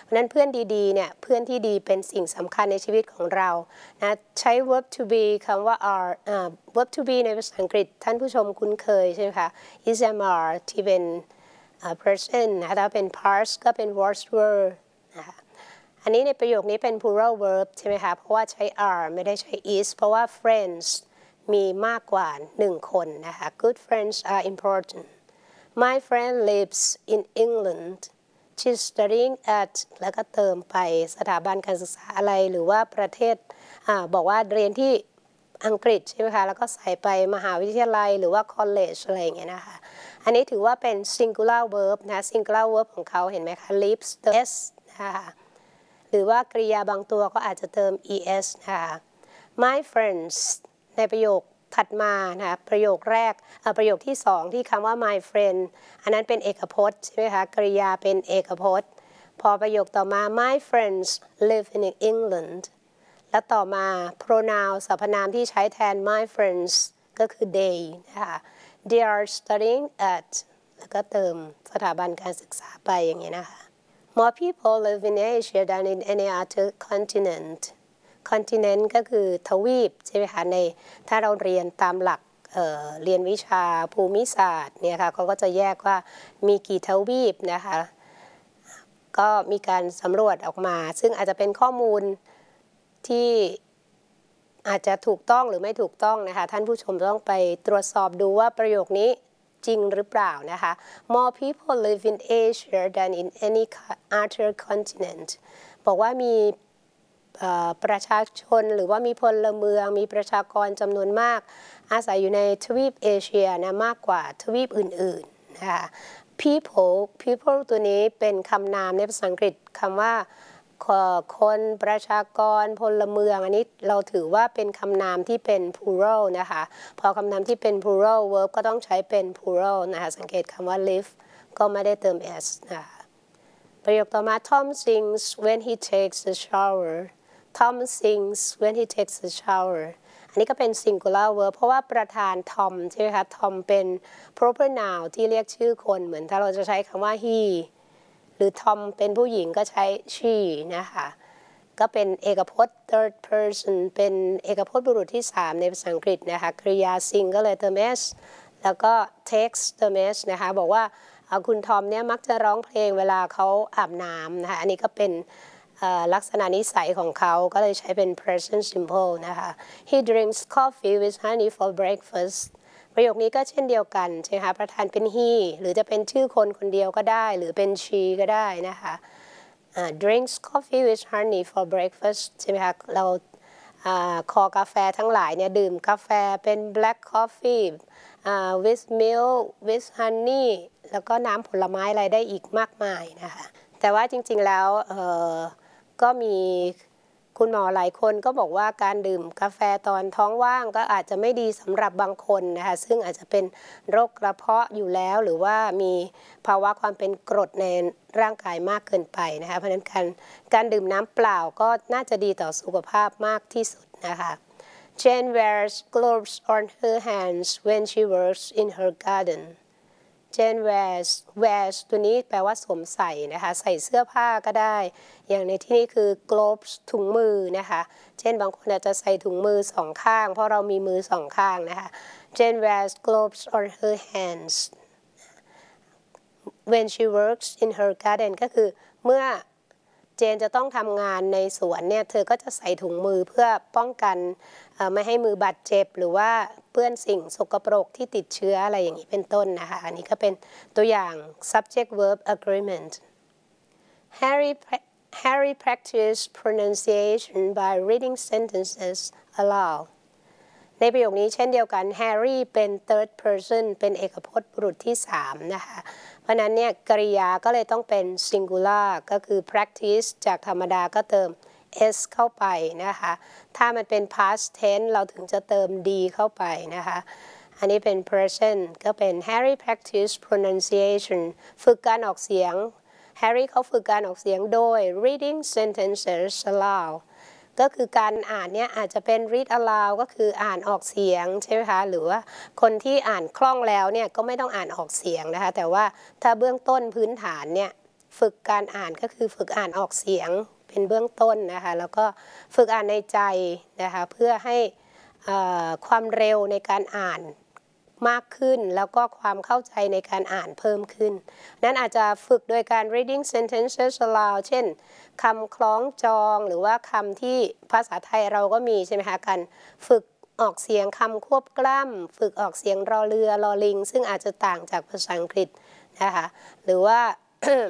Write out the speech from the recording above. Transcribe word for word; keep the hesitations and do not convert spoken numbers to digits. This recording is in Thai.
ราะนั้นเพื่อนดีๆเนี่ยเพื่อนที่ดีเป็นสิ่งสำคัญในชีวิตของเรานะใช้ verb to be คำว่า are verb to be ในภาษาอังกฤษท่านผู้ชมคุ้นเคยใช่ไหมคะ is am are ที่เป็น present นะถ้าเป็น past ก็เป็น was were นะคะอันนี้ในประโยคนี้เป็น plural verb ใช่ไหมคะเพราะว่าใช้ are ไม่ได้ใช้ is เพราะว่า friends มีมากกว่าหนึ่งคนนะคะ good friends are important my friend lives in England she's studying at แล้วก็เติมไปสถาบันการศึกษาอะไรหรือว่าประเทศอ่าบอกว่าเรียนที่อังกฤษใช่ไหมคะแล้วก็ใส่ไปมหาวิทยาลัยหรือว่า college อะไรอย่างเงี้ยนะคะอันนี้ถือว่าเป็น singular verb นะ singular verb ของเขาเห็นไหมคะ lives เติม s นะคะหรือว่ากริยาบางตัวก็อาจจะเติม es นะคะ my friends ในประโยคถัดมานะคะประโยคแรกประโยคที่สองที่คำว่า my friend อันนั้นเป็นเอกพจน์ใช่ไหมคะกริยาเป็นเอกพจน์พอประโยคต่อมา my friends live in England และต่อมา pronoun สรรพนามที่ใช้แทน my friends ก็คือ they นะคะ they are studying at แล้วก็เติมสถาบันการศึกษาไปอย่างนี้นะคะ more people live in Asia than in any other continent continent ก็คือทวีปใช่ไหมคะในถ้าเราเรียนตามหลัก เ, เรียนวิชาภูมิศาสตร์เนี่ยค่ะเขาก็จะแยกว่ามีกี่ทวีปนะคะก็มีการสำรวจออกมาซึ่งอาจจะเป็นข้อมูลที่อาจจะถูกต้องหรือไม่ถูกต้องนะคะท่านผู้ชมต้องไปตรวจสอบดูว่าประโยคนี้จริงหรือเปล่านะคะ more people live in Asia than in any other continent บอกว่ามีประชาชนหรือว่ามีพลเมืองมีประชากรจำนวนมากอาศัยอยู่ในทวีปเอเชียนะมากกว่าทวีปอื่นๆนะคะ people people ตัวนี้เป็นคำนามในภาษาอังกฤษคำว่าคนประชากรพลเมืองอันนี้เราถือว่าเป็นคำนามที่เป็น plural นะคะพอคำนามที่เป็น plural verb ก็ต้องใช้เป็น plural นะคะสังเกตคำว่า live ก็ไม่ได้เติม s นะคะประโยคต่อมา Tom sings when he takes a shower Tom sings when he takes a shower อันนี้ก็เป็น singular verb เพราะว่าประธาน Tom ใช่ไหมคะ Tom เป็น proper noun ที่เรียกชื่อคนเหมือนถ้าเราจะใช้คำว่า he หรือ Tom เป็นผู้หญิงก็ใช้ she นะคะก็เป็นเอกพจน์ third person เป็นเอกพจน์บุรุษที่สามในภาษาอังกฤษนะคะกริยา sing ก็เลยเติม s แล้วก็ takes เติม s นะคะบอกว่าคุณทอมเนี่ยมักจะร้องเพลงเวลาเขาอาบน้ำนะคะอันนี้ก็เป็นลักษณะนิสัยของเขาก็เลยใช้เป็น present simple นะคะ He drinks coffee with honey for breakfast ประโยคนี้ก็เช่นเดียวกันใช่ไหมคะประธานเป็น he หรือจะเป็นชื่อคนคนเดียวก็ได้หรือเป็น she ก็ได้นะคะ uh, drinks coffee with honey for breakfast ใช่ไหมคะเราคอกาแฟทั้งหลายเนี่ยดื่มกาแฟเป็น black coffee uh, with milk with honey แล้วก็น้ำผลไม้อะไรได้อีกมากมายนะคะแต่ว่าจริงๆแล้วก็มีคุณหมอหลายคนก็บอกว่าการดื่มกาแฟตอนท้องว่างก็อาจจะไม่ดีสำหรับบางคนนะคะซึ่งอาจจะเป็นโรคกระเพาะอยู่แล้วหรือว่ามีภาวะความเป็นกรดในร่างกายมากเกินไปนะคะเพราะฉะนั้นการการดื่มน้ำเปล่าก็น่าจะดีต่อสุขภาพมากที่สุดนะคะ Jane wears gloves on her hands when she works in her garden Jane wears wears ตัวนี้แปลว่าสวมใส่นะคะใส่เสื้อผ้าก็ได้อย่างในที่นี้คือ gloves ถุงมือนะคะเช่นบางคนอาจจะใส่ถุงมือสองข้างเพราะเรามีมือสองข้างนะคะ Jane wears gloves on her hands when she works in her garden ก็คือเมื่อเจนจะต้องทำงานในสวนเนี่ยเธอก็จะใส่ถุงมือเพื่อป้องกันไม่ให้มือบาดเจ็บหรือว่าเปื้อนสิ่งสกปรกที่ติดเชื้ออะไรอย่างนี้เป็นต้นนะคะอันนี้ก็เป็นตัวอย่าง subject verb agreement Harry Harry practiced pronunciation by reading sentences aloud ในประโยคนี้เช่นเดียวกัน Harry เป็น third person เป็นเอกพจน์บุรุษที่สามนะคะเพราะนั้นเนี่ยกริยาก็เลยต้องเป็น singular ก็คือ practice จากธรรมดาก็เติม s เข้าไปนะคะถ้ามันเป็น past tense เราถึงจะเติม d เข้าไปนะคะอันนี้เป็น present ก็เป็น Harry practice pronunciation ฝึกการออกเสียง Harry เขาฝึกการออกเสียงโดย reading sentences aloud ก็คือการอ่านเนี่ยอาจจะเป็น read aloud ก็คืออ่านออกเสียงใช่ไหมคะหรือว่าคนที่อ่านคล่องแล้วเนี่ยก็ไม่ต้องอ่านออกเสียงนะคะแต่ว่าถ้าเบื้องต้นพื้นฐานเนี่ยฝึกการอ่านก็คือฝึกอ่านออกเสียงเป็นเบื้องต้นนะคะแล้วก็ฝึกอ่านในใจนะคะเพื่อให้ความเร็วในการอ่านมากขึ้นแล้วก็ความเข้าใจในการอ่านเพิ่มขึ้นนั้นอาจจะฝึกโดยการ reading sentences aloud เช่นคำคล้องจองหรือว่าคำที่ภาษาไทยเราก็มีใช่ไหมคะการฝึกออกเสียงคำควบกล้ำฝึกออกเสียงรอเรือรอลิงซึ่งอาจจะต่างจากภาษาอังกฤษนะคะหรือว่า